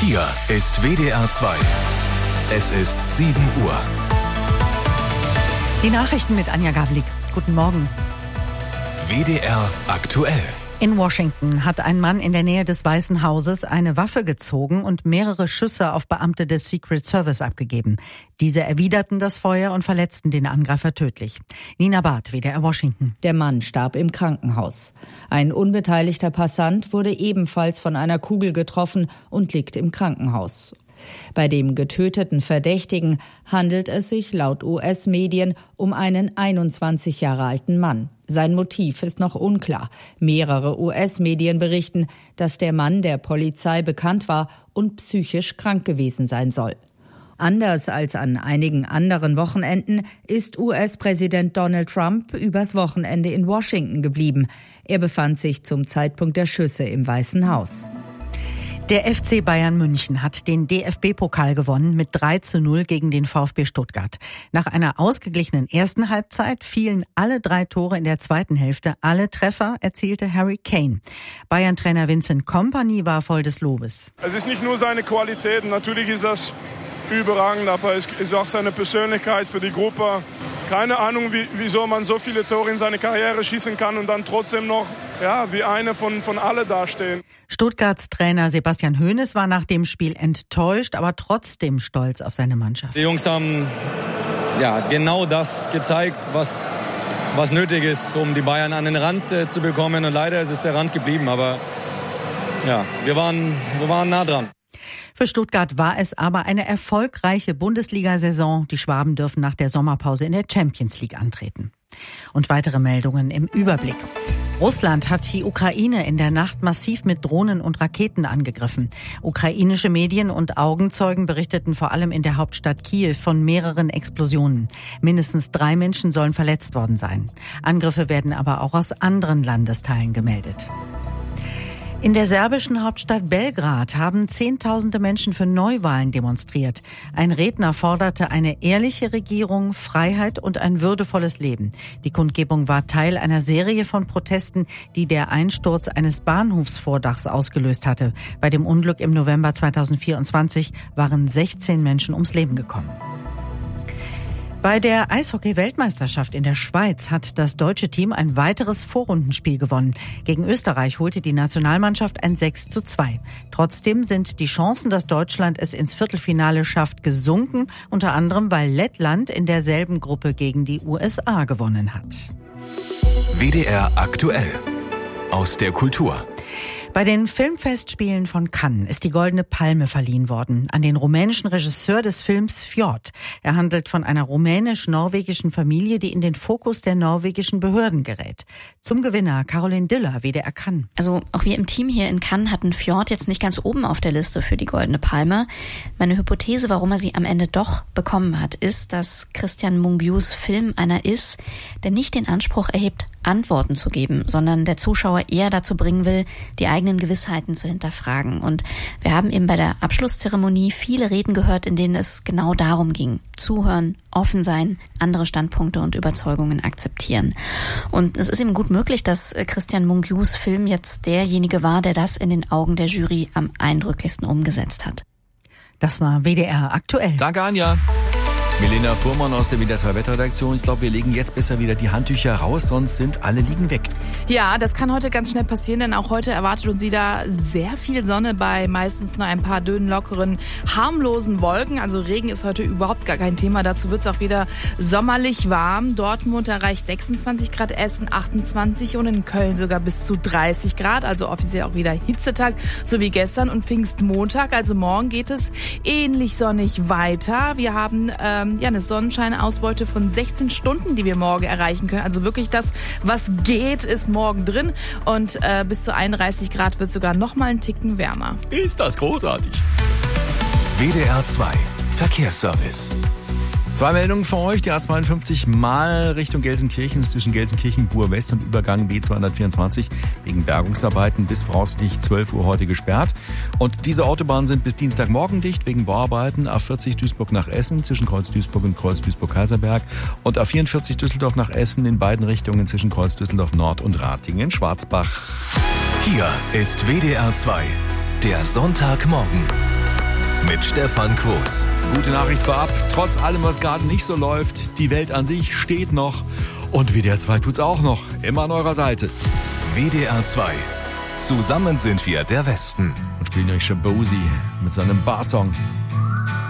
Hier ist WDR 2. Es ist 7 Uhr. Die Nachrichten mit Anja Gavlik. Guten Morgen. WDR aktuell. In Washington hat ein Mann in der Nähe des Weißen Hauses eine Waffe gezogen und mehrere Schüsse auf Beamte des Secret Service abgegeben. Diese erwiderten das Feuer und verletzten den Angreifer tödlich. Nina Barth, WDR Washington. Der Mann starb im Krankenhaus. Ein unbeteiligter Passant wurde ebenfalls von einer Kugel getroffen und liegt im Krankenhaus. Bei dem getöteten Verdächtigen handelt es sich laut US-Medien um einen 21 Jahre alten Mann. Sein Motiv ist noch unklar. Mehrere US-Medien berichten, dass der Mann der Polizei bekannt war und psychisch krank gewesen sein soll. Anders als an einigen anderen Wochenenden ist US-Präsident Donald Trump übers Wochenende in Washington geblieben. Er befand sich zum Zeitpunkt der Schüsse im Weißen Haus. Der FC Bayern München hat den DFB-Pokal gewonnen mit 3:0 gegen den VfB Stuttgart. Nach einer ausgeglichenen ersten Halbzeit fielen alle 3 Tore in der zweiten Hälfte. Alle Treffer erzielte Harry Kane. Bayern-Trainer Vincent Kompany war voll des Lobes. Es ist nicht nur seine Qualität, natürlich ist das überragend, aber es ist auch seine Persönlichkeit für die Gruppe. Keine Ahnung, wieso man so viele Tore in seine Karriere schießen kann und dann trotzdem noch wie einer von alle dastehen. Stuttgarts Trainer Sebastian Hoeneß war nach dem Spiel enttäuscht, aber trotzdem stolz auf seine Mannschaft. Die Jungs haben genau das gezeigt, was nötig ist, um die Bayern an den Rand zu bekommen. Und leider ist es der Rand geblieben, aber wir waren nah dran. Für Stuttgart war es aber eine erfolgreiche Bundesliga-Saison. Die Schwaben dürfen nach der Sommerpause in der Champions League antreten. Und weitere Meldungen im Überblick. Russland hat die Ukraine in der Nacht massiv mit Drohnen und Raketen angegriffen. Ukrainische Medien und Augenzeugen berichteten vor allem in der Hauptstadt Kiew von mehreren Explosionen. Mindestens 3 Menschen sollen verletzt worden sein. Angriffe werden aber auch aus anderen Landesteilen gemeldet. In der serbischen Hauptstadt Belgrad haben Zehntausende Menschen für Neuwahlen demonstriert. Ein Redner forderte eine ehrliche Regierung, Freiheit und ein würdevolles Leben. Die Kundgebung war Teil einer Serie von Protesten, die der Einsturz eines Bahnhofsvordachs ausgelöst hatte. Bei dem Unglück im November 2024 waren 16 Menschen ums Leben gekommen. Bei der Eishockey-Weltmeisterschaft in der Schweiz hat das deutsche Team ein weiteres Vorrundenspiel gewonnen. Gegen Österreich holte die Nationalmannschaft ein 6:2. Trotzdem sind die Chancen, dass Deutschland es ins Viertelfinale schafft, gesunken, unter anderem weil Lettland in derselben Gruppe gegen die USA gewonnen hat. WDR aktuell. Aus der Kultur. Bei den Filmfestspielen von Cannes ist die Goldene Palme verliehen worden an den rumänischen Regisseur des Films Fjord. Er handelt von einer rumänisch-norwegischen Familie, die in den Fokus der norwegischen Behörden gerät. Zum Gewinner Caroline Diller, WDR Cannes. Also auch wir im Team hier in Cannes hatten Fjord jetzt nicht ganz oben auf der Liste für die Goldene Palme. Meine Hypothese, warum er sie am Ende doch bekommen hat, ist, dass Christian Mungius Film einer ist, der nicht den Anspruch erhebt, Antworten zu geben, sondern der Zuschauer eher dazu bringen will, die eigenen Gewissheiten zu hinterfragen. Und wir haben eben bei der Abschlusszeremonie viele Reden gehört, in denen es genau darum ging. Zuhören, offen sein, andere Standpunkte und Überzeugungen akzeptieren. Und es ist eben gut möglich, dass Christian Mungius Film jetzt derjenige war, der das in den Augen der Jury am eindrücklichsten umgesetzt hat. Das war WDR aktuell. Danke, Anja. Milena Fuhrmann aus der WDR 2 Wetterredaktion. Ich glaube, wir legen jetzt besser wieder die Handtücher raus, sonst sind alle liegen weg. Ja, das kann heute ganz schnell passieren, denn auch heute erwartet uns wieder sehr viel Sonne bei meistens nur ein paar dünnen, lockeren, harmlosen Wolken. Also Regen ist heute überhaupt gar kein Thema. Dazu wird es auch wieder sommerlich warm. Dortmund erreicht 26 Grad, Essen 28 und in Köln sogar bis zu 30 Grad. Also offiziell auch wieder Hitzetag, so wie gestern und Pfingstmontag. Also morgen geht es ähnlich sonnig weiter. Wir haben eine Sonnenscheinausbeute von 16 Stunden, die wir morgen erreichen können. Also wirklich das, was geht, ist morgen drin. Und bis zu 31 Grad wird sogar noch mal einen Ticken wärmer. Ist das großartig. WDR 2 Verkehrsservice. 2 Meldungen für euch. Die A52 mal Richtung Gelsenkirchen ist zwischen Gelsenkirchen-Buhr West und Übergang B224 wegen Bergungsarbeiten bis voraussichtlich 12 Uhr heute gesperrt. Und diese Autobahnen sind bis Dienstagmorgen dicht wegen Bauarbeiten. A40 Duisburg nach Essen zwischen Kreuz Duisburg und Kreuz Duisburg-Kaiserberg und A44 Düsseldorf nach Essen in beiden Richtungen zwischen Kreuz Düsseldorf Nord und Ratingen-Schwarzbach. Hier ist WDR 2, der Sonntagmorgen. mit Stefan Quos. Gute Nachricht vorab. Trotz allem, was gerade nicht so läuft, die Welt an sich steht noch. Und WDR 2 tut's auch noch. Immer an eurer Seite. WDR 2. Zusammen sind wir der Westen. Und spielen euch Shabozy mit seinem Barsong.